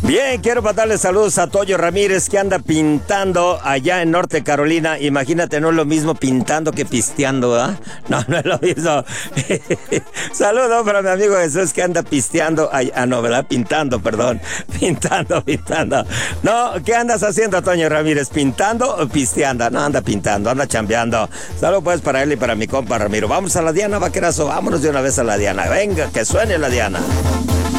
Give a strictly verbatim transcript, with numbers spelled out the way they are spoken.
Bien, quiero mandarle saludos a Toño Ramírez, que anda pintando allá en Norte Carolina. Imagínate, no es lo mismo pintando que pisteando, ¿verdad? No, no es lo mismo. Saludos para mi amigo Jesús, que anda pisteando allá. Ah, no, ¿verdad? Pintando, perdón. Pintando, pintando. No, ¿qué andas haciendo, Toño Ramírez? ¿Pintando o pisteando? No, anda pintando, anda chambeando. Saludos pues para él y para mi compa Ramiro. Vamos a la Diana, vaquerazo. Vámonos de una vez a la Diana. Venga, que suene la Diana.